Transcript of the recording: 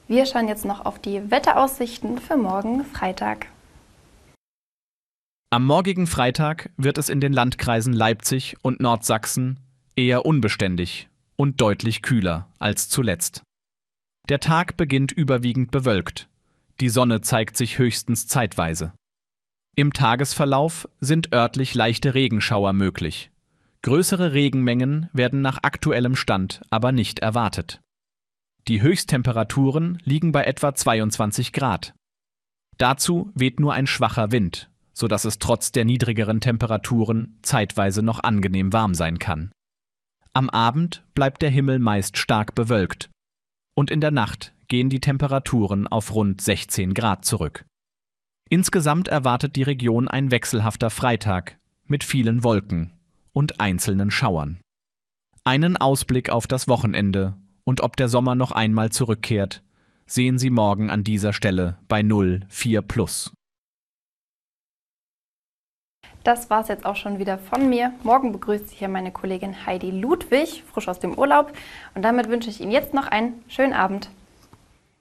Wir schauen jetzt noch auf die Wetteraussichten für morgen Freitag. Am morgigen Freitag wird es in den Landkreisen Leipzig und Nordsachsen eher unbeständig und deutlich kühler als zuletzt. Der Tag beginnt überwiegend bewölkt. Die Sonne zeigt sich höchstens zeitweise. Im Tagesverlauf sind örtlich leichte Regenschauer möglich. Größere Regenmengen werden nach aktuellem Stand aber nicht erwartet. Die Höchsttemperaturen liegen bei etwa 22 Grad. Dazu weht nur ein schwacher Wind, sodass es trotz der niedrigeren Temperaturen zeitweise noch angenehm warm sein kann. Am Abend bleibt der Himmel meist stark bewölkt und in der Nacht gehen die Temperaturen auf rund 16 Grad zurück. Insgesamt erwartet die Region ein wechselhafter Freitag mit vielen Wolken und einzelnen Schauern. Einen Ausblick auf das Wochenende und ob der Sommer noch einmal zurückkehrt, sehen Sie morgen an dieser Stelle bei 04+. Das war's jetzt auch schon wieder von mir. Morgen begrüßt Sie hier meine Kollegin Heidi Ludwig, frisch aus dem Urlaub. Und damit wünsche ich Ihnen jetzt noch einen schönen Abend.